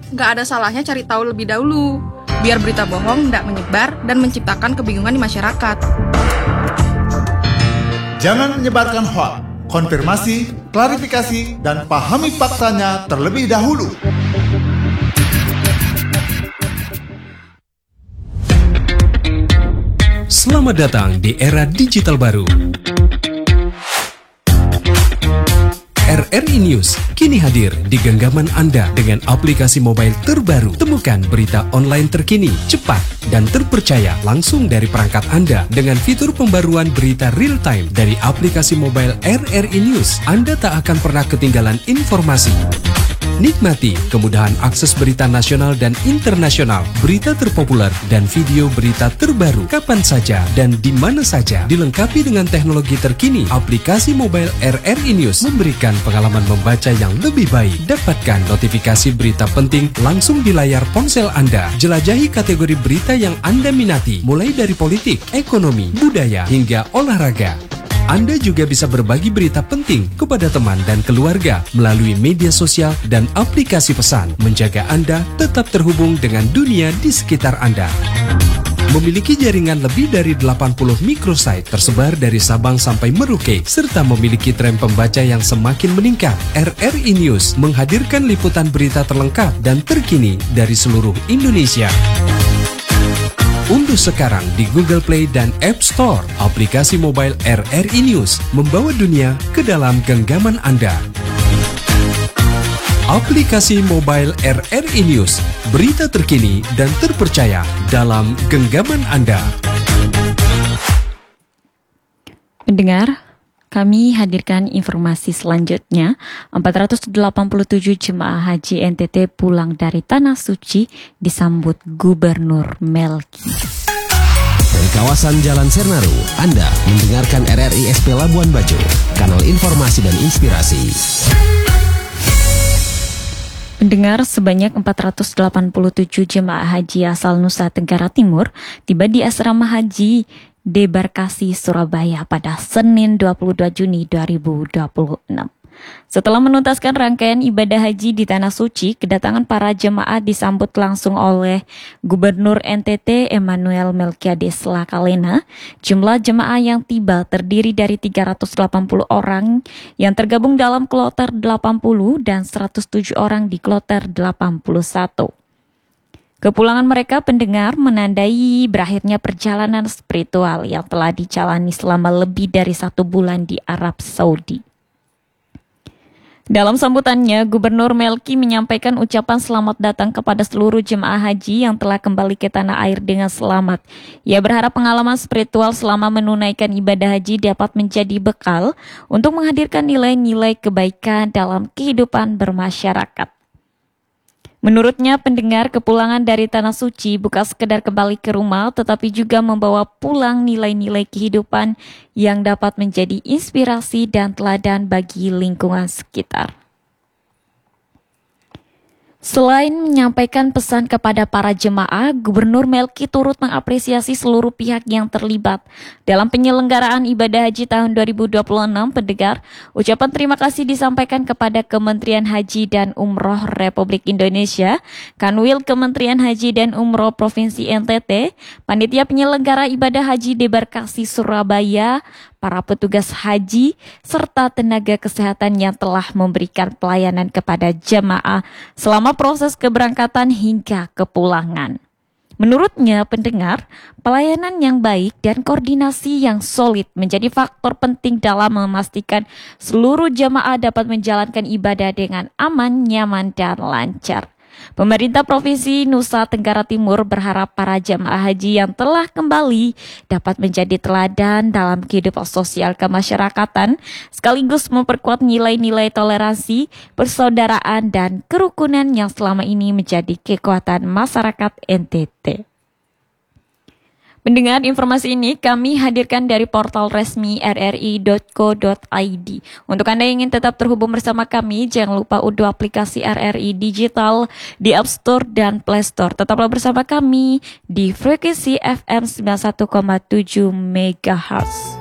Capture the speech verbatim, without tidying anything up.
nggak ada salahnya cari tahu lebih dahulu, biar berita bohong nggak menyebar dan menciptakan kebingungan di masyarakat. Jangan menyebarkan hoax, konfirmasi, klarifikasi, dan pahami faktanya terlebih dahulu. Selamat datang di era digital baru. R R I News kini hadir di genggaman Anda dengan aplikasi mobile terbaru. Temukan berita online terkini, cepat, dan terpercaya langsung dari perangkat Anda dengan fitur pembaruan berita real time dari aplikasi mobile R R I News. Anda tak akan pernah ketinggalan informasi. Nikmati kemudahan akses berita nasional dan internasional, berita terpopuler, dan video berita terbaru kapan saja dan di mana saja. Dilengkapi dengan teknologi terkini, aplikasi mobile R R I News memberikan pengalaman membaca yang lebih baik. Dapatkan notifikasi berita penting langsung di layar ponsel Anda. Jelajahi kategori berita yang Anda minati, mulai dari politik, ekonomi, budaya, hingga olahraga. Anda juga bisa berbagi berita penting kepada teman dan keluarga melalui media sosial dan aplikasi pesan, menjaga Anda tetap terhubung dengan dunia di sekitar Anda. Memiliki jaringan lebih dari delapan puluh microsite tersebar dari Sabang sampai Merauke, serta memiliki tren pembaca yang semakin meningkat. R R I News menghadirkan liputan berita terlengkap dan terkini dari seluruh Indonesia. Unduh sekarang di Google Play dan App Store aplikasi mobile R R I News, membawa dunia ke dalam genggaman Anda. Aplikasi mobile R R I News, berita terkini dan terpercaya dalam genggaman Anda. Pendengar, kami hadirkan informasi selanjutnya. empat ratus delapan puluh tujuh jemaah haji N T T pulang dari Tanah Suci disambut Gubernur Melki. Dari kawasan Jalan Sernaru, Anda mendengarkan R R I S P Labuan Bajo, kanal informasi dan inspirasi. Pendengar, sebanyak empat ratus delapan puluh tujuh jemaah haji asal Nusa Tenggara Timur tiba di asrama haji Debarkasi, Surabaya pada Senin dua puluh dua Juni dua ribu dua puluh enam. Setelah menuntaskan rangkaian ibadah haji di Tanah Suci, kedatangan para jemaah disambut langsung oleh Gubernur N T T Emmanuel Melkiades Lakalena. Jumlah jemaah yang tiba terdiri dari tiga ratus delapan puluh orang yang tergabung dalam kloter delapan puluh dan seratus tujuh orang di kloter delapan puluh satu. Kepulangan mereka, pendengar, menandai berakhirnya perjalanan spiritual yang telah dijalani selama lebih dari satu bulan di Arab Saudi. Dalam sambutannya, Gubernur Melki menyampaikan ucapan selamat datang kepada seluruh jemaah haji yang telah kembali ke tanah air dengan selamat. Ia berharap pengalaman spiritual selama menunaikan ibadah haji dapat menjadi bekal untuk menghadirkan nilai-nilai kebaikan dalam kehidupan bermasyarakat. Menurutnya, pendengar, kepulangan dari Tanah Suci bukan sekedar kembali ke rumah, tetapi juga membawa pulang nilai-nilai kehidupan yang dapat menjadi inspirasi dan teladan bagi lingkungan sekitar. Selain menyampaikan pesan kepada para jemaah, Gubernur Melki turut mengapresiasi seluruh pihak yang terlibat dalam penyelenggaraan ibadah haji tahun dua ribu dua puluh enam. Pendengar, ucapan terima kasih disampaikan kepada Kementerian Haji dan Umroh Republik Indonesia, Kanwil Kementerian Haji dan Umroh Provinsi N T T, panitia penyelenggara ibadah haji Debarkasi Surabaya, para petugas haji, serta tenaga kesehatan yang telah memberikan pelayanan kepada jemaah selama proses keberangkatan hingga kepulangan. Menurutnya, pendengar, pelayanan yang baik dan koordinasi yang solid menjadi faktor penting dalam memastikan seluruh jemaah dapat menjalankan ibadah dengan aman, nyaman, dan lancar. Pemerintah Provinsi Nusa Tenggara Timur berharap para jemaah haji yang telah kembali dapat menjadi teladan dalam kehidupan sosial kemasyarakatan, sekaligus memperkuat nilai-nilai toleransi, persaudaraan, dan kerukunan yang selama ini menjadi kekuatan masyarakat N T T. Mendengar informasi ini kami hadirkan dari portal resmi r r i dot co dot i d. Untuk Anda yang ingin tetap terhubung bersama kami, jangan lupa unduh aplikasi R R I Digital di App Store dan Play Store. Tetaplah bersama kami di frekuensi F M sembilan puluh satu koma tujuh megahertz.